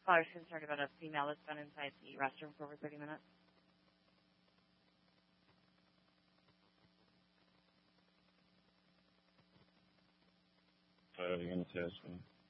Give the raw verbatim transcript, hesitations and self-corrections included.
Caller's concerned about a female that's been inside the restroom for over thirty minutes. Uh, you're going to test me.